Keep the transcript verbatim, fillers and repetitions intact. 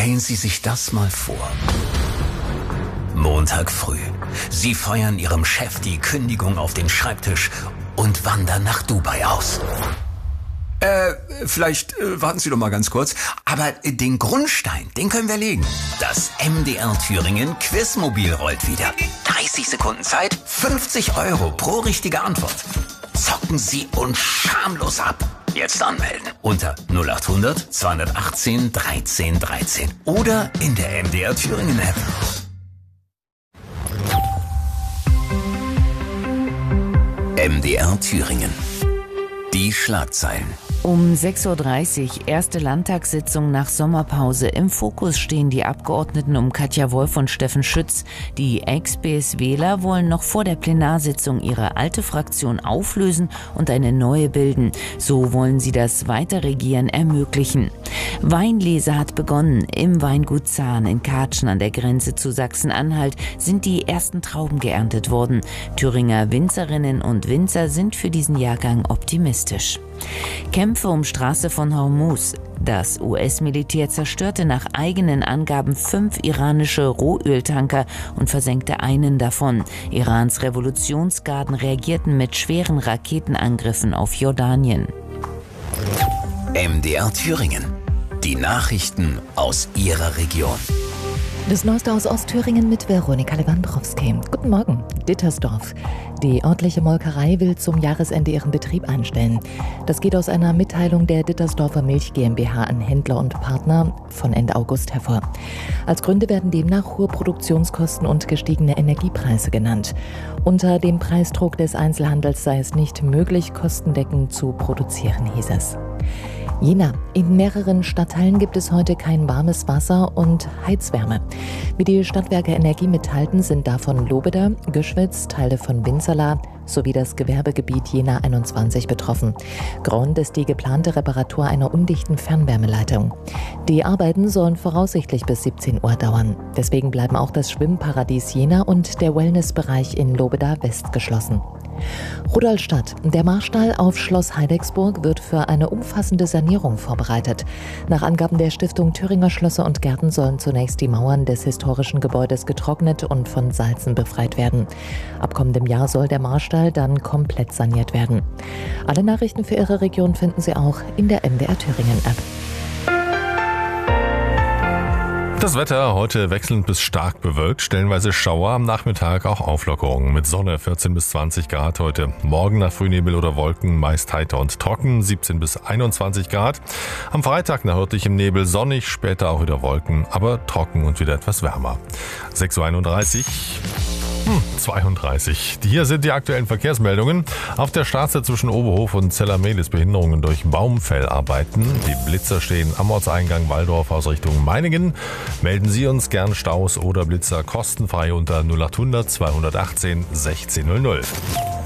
Stellen Sie sich das mal vor. Montag früh. Sie feuern Ihrem Chef die Kündigung auf den Schreibtisch und wandern nach Dubai aus. Äh, vielleicht äh, warten Sie doch mal ganz kurz. Aber äh, den Grundstein, den können wir legen. Das M D R Thüringen Quizmobil rollt wieder. dreißig Sekunden Zeit, fünfzig Euro pro richtige Antwort. Zocken Sie uns schamlos ab. Jetzt anmelden unter null acht hundert zweihundertachtzehn dreizehn dreizehn oder in der M D R Thüringen App. M D R Thüringen. Die Schlagzeilen. Um sechs Uhr dreißig, erste Landtagssitzung nach Sommerpause. Im Fokus stehen die Abgeordneten um Katja Wolf und Steffen Schütz. Die Ex-BSWler wollen noch vor der Plenarsitzung ihre alte Fraktion auflösen und eine neue bilden. So wollen sie das Weiterregieren ermöglichen. Weinlese hat begonnen. Im Weingut Zahn in Katschen an der Grenze zu Sachsen-Anhalt sind die ersten Trauben geerntet worden. Thüringer Winzerinnen und Winzer sind für diesen Jahrgang optimistisch. Kämpfe um Straße von Hormuz. Das U S-Militär zerstörte nach eigenen Angaben fünf iranische Rohöltanker und versenkte einen davon. Irans Revolutionsgarden reagierten mit schweren Raketenangriffen auf Jordanien. M D R Thüringen. Die Nachrichten aus Ihrer Region. Das Neueste aus Ostthüringen mit Veronika Lewandowski. Guten Morgen, Dittersdorf. Die örtliche Molkerei will zum Jahresende ihren Betrieb einstellen. Das geht aus einer Mitteilung der Dittersdorfer Milch GmbH an Händler und Partner von Ende August hervor. Als Gründe werden demnach hohe Produktionskosten und gestiegene Energiepreise genannt. Unter dem Preisdruck des Einzelhandels sei es nicht möglich, kostendeckend zu produzieren, hieß es. Jena. In mehreren Stadtteilen gibt es heute kein warmes Wasser und Heizwärme. Wie die Stadtwerke Energie mitteilten, sind davon Lobeda, Güschwitz, Teile von Winzerla sowie das Gewerbegebiet Jena einundzwanzig betroffen. Grund ist die geplante Reparatur einer undichten Fernwärmeleitung. Die Arbeiten sollen voraussichtlich bis siebzehn Uhr dauern. Deswegen bleiben auch das Schwimmparadies Jena und der Wellnessbereich in Lobeda West geschlossen. Rudolstadt. Der Marstall auf Schloss Heidecksburg wird für eine umfassende Sanierung vorbereitet. Nach Angaben der Stiftung Thüringer Schlösser und Gärten sollen zunächst die Mauern des historischen Gebäudes getrocknet und von Salzen befreit werden. Ab kommendem Jahr soll der Marstall dann komplett saniert werden. Alle Nachrichten für Ihre Region finden Sie auch in der M D R Thüringen App. Das Wetter heute wechselnd bis stark bewölkt, stellenweise Schauer, am Nachmittag auch Auflockerungen mit Sonne vierzehn bis zwanzig Grad heute. Morgen nach Frühnebel oder Wolken meist heiter und trocken, siebzehn bis einundzwanzig Grad. Am Freitag nach örtlichem Nebel sonnig, später auch wieder Wolken, aber trocken und wieder etwas wärmer. sechs Uhr einunddreißig. Hm, zweiunddreißig. Hier sind die aktuellen Verkehrsmeldungen. Auf der Straße zwischen Oberhof und Zellermelis Behinderungen durch Baumfellarbeiten. Die Blitzer stehen am Ortseingang Walldorf aus Richtung Meiningen. Melden Sie uns gern Staus oder Blitzer kostenfrei unter null acht hundert zweihundertachtzehn sechzehn null null.